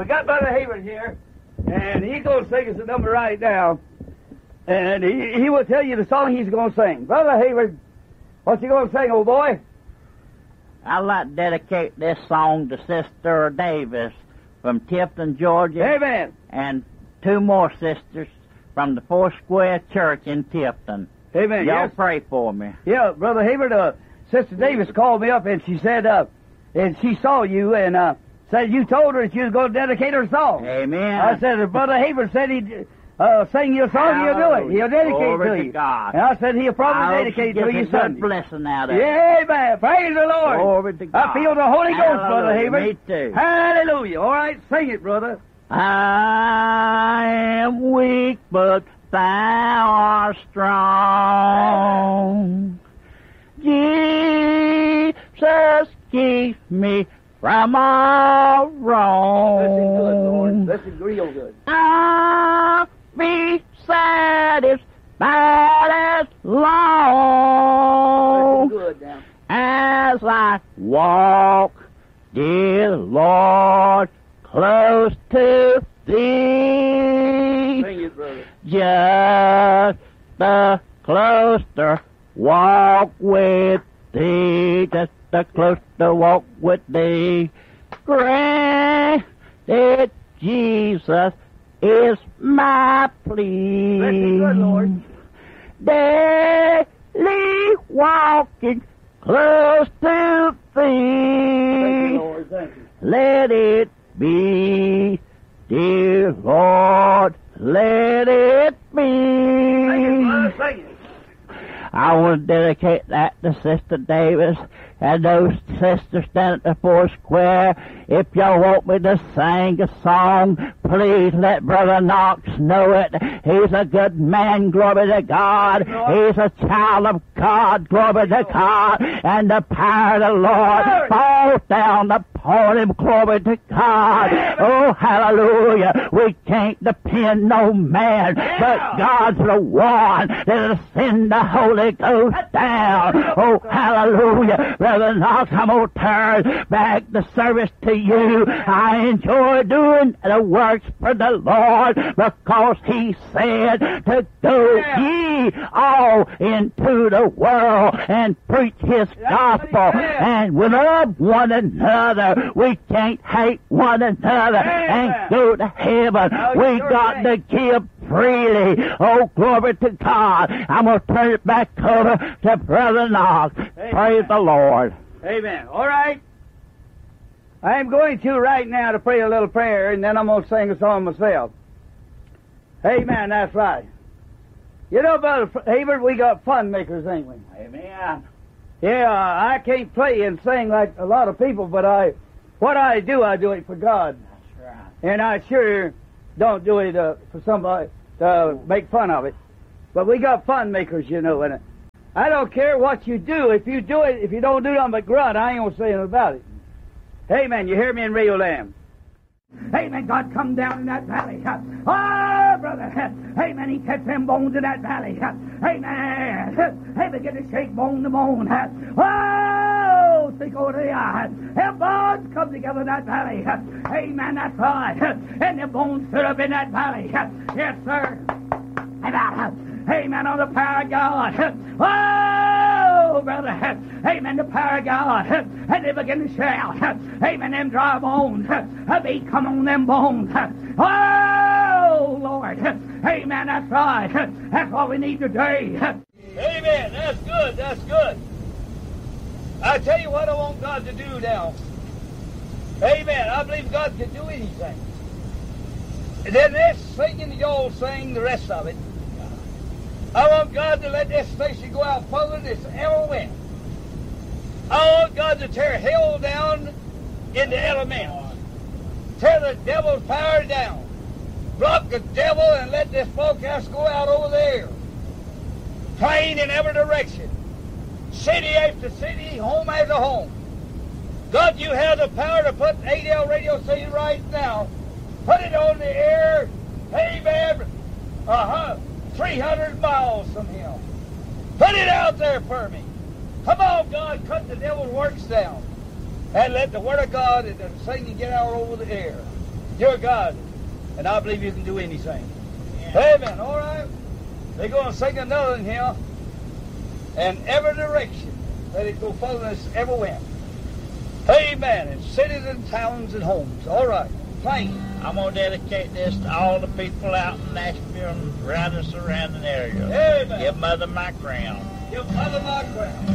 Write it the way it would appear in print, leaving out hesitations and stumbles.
got Brother Hayward here, and he's going to sing us a number right now. And he will tell you the song he's going to sing. Brother Hayward, what's he going to sing, old boy? I'd like to dedicate this song to Sister Davis from Tifton, Georgia. Amen. And two more sisters from the Four Square Church in Tifton. Amen. Y'all Yes. pray for me. Yeah, Brother Hayward, Sister Davis called me up, and she said, and she saw you, and said you told her that you was going to dedicate her song. Amen. I said, if Brother Hayward said he'd sing you a song, he'll do it. He'll dedicate Glory to you. God. And I said he'll probably I dedicate hope to she you gets a Sunday. good blessing out of it. Yeah, amen. Praise the Lord. Glory to God. I feel the Holy Ghost, Brother Hallelujah. Hayward. Me too. Hallelujah. All right, sing it, brother. I am weak, but thou art strong. Jesus, keep me from all wrong. Listen good, Lord. Listen real good. I'll be satisfied as long Listen good now. as I walk, dear Lord, close to Thee. Sing it, brother. Just the closer walk with Thee, just the closer walk with Thee. Granted, Jesus is my plea. Listen good, Lord. Daily walking close to Thank Thee. you, Lord. Thank you. Let it be, dear Lord, let it be. Sing it, brother. Sing it. I want to dedicate that to Sister Davis and those sisters down at the Four Square. If y'all want me to sing a song, please let Brother Knox know it. He's a good man, glory to God. He's a child of God, glory to God. And the power of the Lord falls down upon him, glory to God. Oh, hallelujah. We can't depend on man, but God's the one that'll send the Holy Ghost down. Oh, hallelujah. Brother Knox, I'm going to turn back the service to you. I enjoy doing the works for the Lord because He said to go ye all into the world and preach His gospel. And we love one another. We can't hate one another and go to heaven. We got to give freely. Oh, glory to God. I'm going to turn it back over to Brother Knox. Praise the Lord. Amen. All right. I'm going to right now to pray a little prayer, and then I'm going to sing a song myself. Amen. That's right. You know, Brother Hayward, we got fun makers, ain't we? Amen. Yeah, I can't play and sing like a lot of people, but what I do it for God. That's right. And I sure don't do it for somebody to make fun of it. But we got fun makers, you know, and I don't care what you do. If you do it, if you don't do nothing but grunt, I ain't going to say anything about it. Amen. You hear me in Rio Lamb. Amen. God come down in that valley. Oh, brother. Amen. He touched them bones in that valley. Amen. Hey, begin to shake bone to bone. Oh, think over the eye. Them bones come together in that valley. Amen. That's right. And them bones stood up in that valley. Yes, sir. Amen. On the power of God. Oh, brother. Amen. The power of God. And they begin to shout. Amen. Them dry bones. A beat come on them bones. Oh, Lord. Amen. That's right. That's what we need today. Amen. That's good. That's good. I tell you what I want God to do now. Amen. I believe God can do anything. And then this singing, y'all sing the rest of it. I want God to let this station go out further than it's ever went. I want God to tear hell down in the elements. Tear the devil's power down. Block the devil and let this broadcast go out over there. Plain in every direction. City after city, home after home. God, you have the power to put ADL radio station right now. Put it on the air. Amen. 300 miles from him. Put it out there for me. Come on, God, cut the devil's works down. And let the Word of God and the singing get out over the air. You're God, and I believe you can do anything. Yeah. Amen. All right. They're going to sing another in here. And every direction, let it go further than it's ever went. Amen. In cities and towns and homes. All right. Plain. I'm going to dedicate this to all the people out in Nashville and around the surrounding area. Amen. Give Mother my crown. Give Mother my crown.